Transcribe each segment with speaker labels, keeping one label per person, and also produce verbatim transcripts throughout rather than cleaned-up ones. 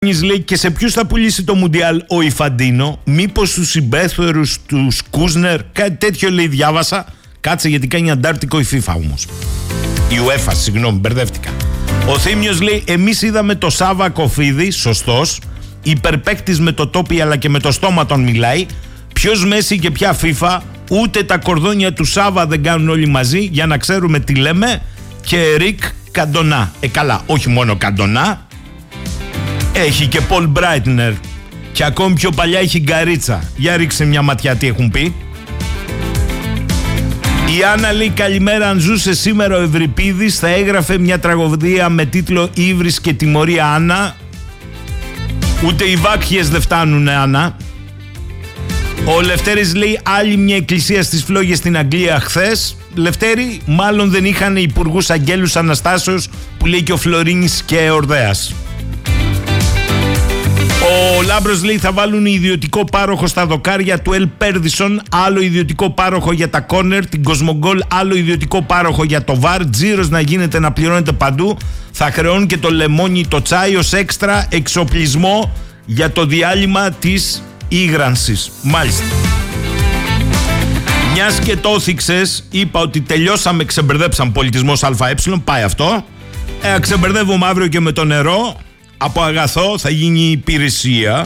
Speaker 1: Λέει, και σε ποιους θα πουλήσει το Μουντιάλ ο Ιφαντίνο, μήπως στους συμπέθερους του Κούσνερ, κάτι τέτοιο λέει, διάβασα. Κάτσε, γιατί κάνει αντάρτικο η FIFA όμως. Η UEFA, συγγνώμη, μπερδεύτηκα. Ο Θήμιος λέει, εμείς είδαμε το Σάβα Κοφίδη, σωστός, υπερπαίκτης με το τόπι αλλά και με το στόμα τον μιλάει. Ποιος Μέση και ποια FIFA, ούτε τα κορδόνια του Σάβα δεν κάνουν όλοι μαζί, για να ξέρουμε τι λέμε. Και Ρικ Καντονά. Ε καλά, όχι μόνο Καντονά. Έχει και Πολ Μπράιτνερ. Και ακόμη πιο παλιά έχει Γκαρίτσα. Για ρίξε μια ματιά τι έχουν πει. Η Άννα λέει, καλημέρα, αν ζούσε σήμερα ο Ευρυπίδης θα έγραφε μια τραγωδία με τίτλο «Ύβρις και τιμωρία Άννα». Ούτε οι βάκχιες δεν φτάνουν, Άννα. Ο Λευτέρης λέει, άλλη μια εκκλησία στις φλόγες στην Αγγλία χθες. Λευτέρη, μάλλον δεν είχαν υπουργούς Αγγέλους Αναστάσεως, που λέει και ο Φλωρίνης και Ορδέας. Ο Λάμπρος λέει, θα βάλουν ιδιωτικό πάροχο στα δοκάρια του Ελ Πέρδισον, άλλο ιδιωτικό πάροχο για τα κόρνερ, την Κοσμογκόλ, άλλο ιδιωτικό πάροχο για το βαρ, τζίρος να γίνεται, να πληρώνεται παντού, θα χρεώνουν και το λεμόνι, το τσάι ως έξτρα εξοπλισμό για το διάλειμμα της ήγρανσης. Μάλιστα. Μιας και το θίξες, είπα ότι τελειώσαμε, ξεμπερδέψαμε πολιτισμός ΑΕ, πάει αυτό. Ε, ξεμπερδεύουμε αύριο και με το νερό. Από αγαθό θα γίνει υπηρεσία.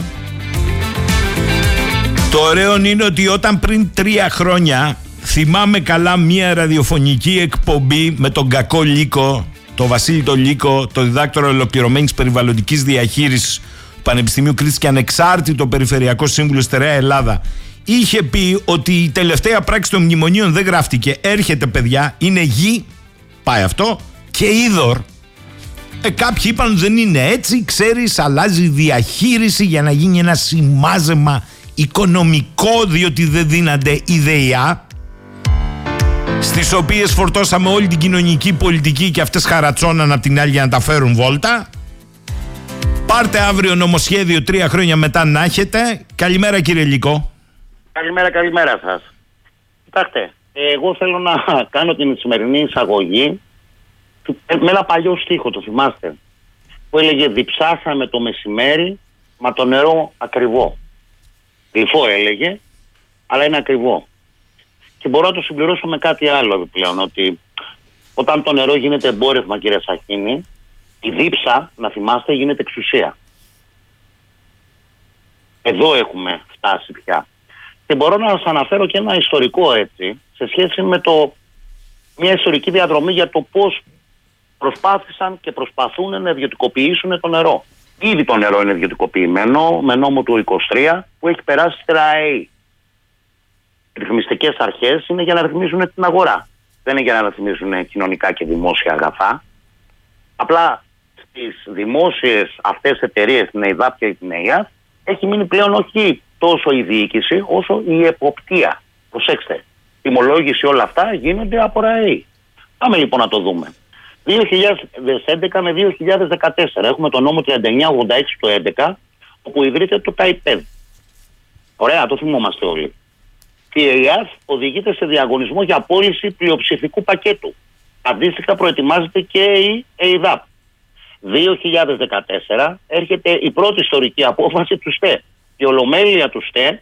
Speaker 1: Το ωραίο είναι ότι όταν πριν τρία χρόνια, θυμάμαι καλά, μια ραδιοφωνική εκπομπή με τον κακό Λύκο, το Βασίλη το Λύκο, το διδάκτορο ολοκληρωμένης περιβαλλοντικής διαχείρισης του Πανεπιστημίου Κρήτης και ανεξάρτητο περιφερειακό σύμβουλο Στερεά Ελλάδα, είχε πει ότι η τελευταία πράξη των μνημονίων δεν γράφτηκε. Έρχεται, παιδιά, είναι γη, πάει αυτό, και είδωρ. Ε, κάποιοι είπαν δεν είναι έτσι, ξέρεις, αλλάζει διαχείριση για να γίνει ένα σημάζεμα οικονομικό, διότι δεν δίνανται ιδέα, στις οποίες φορτώσαμε όλη την κοινωνική πολιτική και αυτές χαρατσώναν απ' την άλλη για να τα φέρουν βόλτα. Πάρτε αύριο νομοσχέδιο τρία χρόνια μετά να έχετε. Καλημέρα, κύριε Λύκο.
Speaker 2: Καλημέρα, καλημέρα σας. Κοιτάξτε, εγώ θέλω να κάνω την σημερινή εισαγωγή με ένα παλιό στίχο, το θυμάστε, που έλεγε «Διψάσαμε το μεσημέρι, μα το νερό ακριβό». Γλυφό έλεγε, αλλά είναι ακριβό. Και μπορώ να το συμπληρώσω με κάτι άλλο επιπλέον, ότι όταν το νερό γίνεται εμπόρευμα, κύριε Σαχίνη, η δίψα, να θυμάστε, γίνεται εξουσία. Εδώ έχουμε φτάσει πια. Και μπορώ να σας αναφέρω και ένα ιστορικό, έτσι, σε σχέση με το, μια ιστορική διαδρομή για το πώς προσπάθησαν και προσπαθούν να ιδιωτικοποιήσουν το νερό. Ήδη το νερό είναι ιδιωτικοποιημένο με νόμο του είκοσι τρία που έχει περάσει στη ΡΑΕΗ. Οι ρυθμιστικές αρχές είναι για να ρυθμίζουν την αγορά. Δεν είναι για να ρυθμίζουν κοινωνικά και δημόσια αγαθά. Απλά στις δημόσιες αυτές εταιρείες, την ΕΙΔΑΠ και την ΕΙΑΘ, έχει μείνει πλέον όχι τόσο η διοίκηση όσο η εποπτεία. Προσέξτε, τιμολόγηση, όλα αυτά γίνονται από ΡΑΕΗ. Πάμε λοιπόν να το δούμε. δύο χιλιάδες έντεκα με δύο χιλιάδες δεκατέσσερα έχουμε το νόμο τριάντα εννιά ογδόντα έξι του έντεκα, όπου ιδρύεται το ΤΑΙΠΕΔ. Ωραία, το θυμόμαστε όλοι. Η ΕΙΑΘ οδηγείται σε διαγωνισμό για πώληση πλειοψηφικού πακέτου. Αντίστοιχα προετοιμάζεται και η ΕΙΔΑΠ. δύο χιλιάδες δεκατέσσερα έρχεται η πρώτη ιστορική απόφαση του ΣΤΕ. Η Ολομέλεια του ΣΤΕ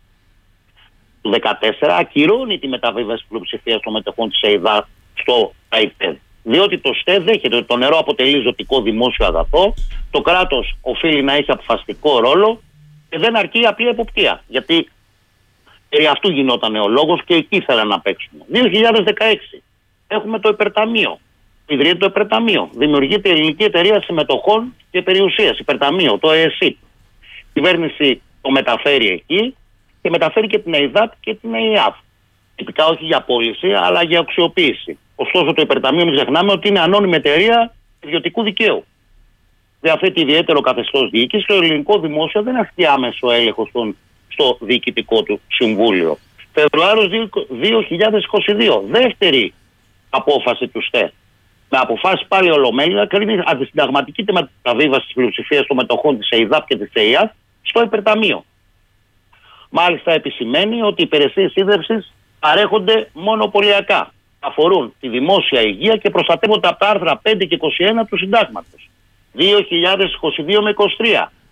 Speaker 2: του δύο χιλιάδες δεκατέσσερα ακυρώνει τη μεταβίβαση πλειοψηφίας των μετοχών της ΕΙΔΑΠ στο ΤΑΙΠΕΔ. Διότι το ΣΤΕ δέχεται ότι το νερό αποτελεί ζωτικό δημόσιο αγαθό, το κράτος οφείλει να έχει αποφασιστικό ρόλο και δεν αρκεί η απλή εποπτεία. Γιατί περί αυτού γινόταν ο λόγος και εκεί ήθελαν να παίξουν. δύο χιλιάδες δεκαέξι έχουμε το Υπερταμείο. Ιδρύεται το Υπερταμείο. Δημιουργείται η Ελληνική Εταιρεία Συμμετοχών και Περιουσίας. Υπερταμείο, το ΕΕΣΥ. Η κυβέρνηση το μεταφέρει εκεί και μεταφέρει και την ΕΙΔΑΠ και την ΕΙΑΘ. Τυπικά όχι για πώληση, αλλά για αξιοποίηση. Ωστόσο, το Υπερταμείο, μην ξεχνάμε ότι είναι ανώνυμη εταιρεία ιδιωτικού δικαίου. Διαθέτει ιδιαίτερο καθεστώς διοίκηση και το ελληνικό δημόσιο δεν ασκεί άμεσο έλεγχο στο διοικητικό του συμβούλιο. Φεβρουάριος δύο χιλιάδες είκοσι δύο, δεύτερη απόφαση του ΣΤΕ. Με αποφάσει πάλι Ολομέλεια, κρίνει αντισυνταγματική τη μεταβίβαση τη πλειοψηφία των μετοχών τη ΕΙΔΑΠ και τη ΕΙΑΘ στο Υπερταμείο. Μάλιστα, επισημαίνει ότι οι υπηρεσίες ίδρυυσης παρέχονται μονοπωλιακά. Αφορούν τη δημόσια υγεία και προστατεύονται από τα άρθρα πέντε και είκοσι ένα του Συντάγματος. δύο χιλιάδες είκοσι δύο με είκοσι τρία.